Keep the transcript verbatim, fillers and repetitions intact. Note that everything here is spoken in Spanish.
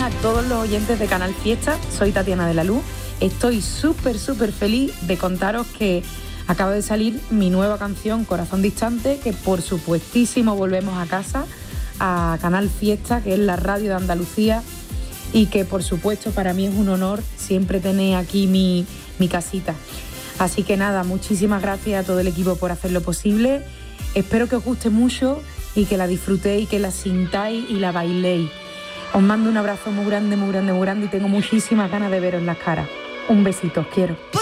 a todos los oyentes de Canal Fiesta. Soy Tatiana de la Luz. Estoy súper, súper feliz de contaros que acaba de salir mi nueva canción, Corazón Distante, que por supuestísimo volvemos a casa, a Canal Fiesta, que es la radio de Andalucía, y que por supuesto para mí es un honor siempre tener aquí mi, mi casita. Así que nada, muchísimas gracias a todo el equipo por hacerlo posible. Espero que os guste mucho y que la disfrutéis, que la sintáis y la bailéis. Os mando un abrazo muy grande, muy grande, muy grande y tengo muchísimas ganas de veros en las caras. Un besito, os quiero.